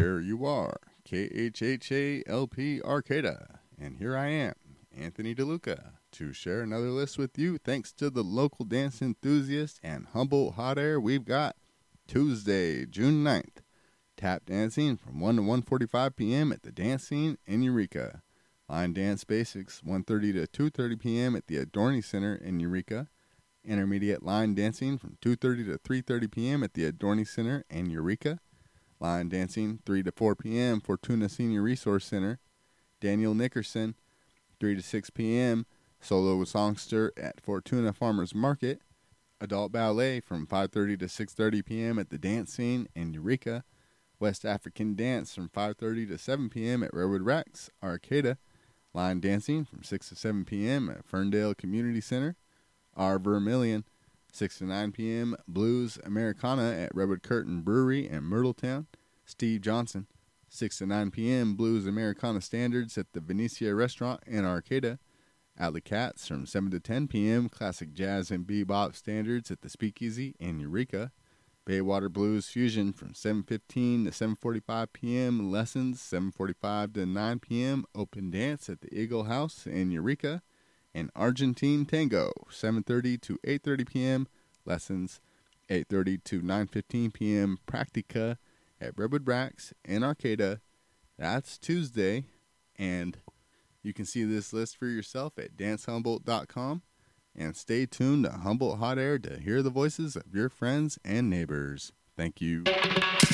Here you are, KHHALP Arcata, and here I am, Anthony DeLuca, to share another list with you. Thanks to the local dance enthusiasts and Humboldt Hot Air, we've got Tuesday, June 9th, tap dancing from 1 to 1:45 p.m. at the Dance Scene in Eureka. Line Dance Basics, 1:30 to 2:30 p.m. at the Adorni Center in Eureka. Intermediate line dancing from 2:30 to 3:30 p.m. at the Adorni Center in Eureka. Line dancing 3 to 4 p.m. Fortuna Senior Resource Center. Daniel Nickerson, 3 to 6 p.m. Solo songster at Fortuna Farmers Market. Adult ballet from 5:30 to 6:30 p.m. at the Dance Scene in Eureka. West African dance from 5:30 to 7 p.m. at Redwood Rex, Arcata. Line dancing from 6 to 7 p.m. at Ferndale Community Center. R. Vermillion, 6 to 9 p.m. Blues Americana at Redwood Curtain Brewery in Myrtletown. Steve Johnson, 6 to 9 p.m. Blues Americana Standards at the Venetia Restaurant in Arcata. Alley Cats from 7 to 10 p.m. Classic Jazz and Bebop Standards at the Speakeasy in Eureka. Baywater Blues Fusion from 7:15 to 7:45 p.m. Lessons 7:45 to 9 p.m. Open Dance at the Eagle House in Eureka. And Argentine Tango 7:30 to 8:30 p.m. Lessons 8:30 to 9:15 p.m. Practica at Redwood Rex in Arcata. That's Tuesday, and you can see this list for yourself at dancehumboldt.com. And stay tuned to Humboldt Hot Air to hear the voices of your friends and neighbors. Thank you.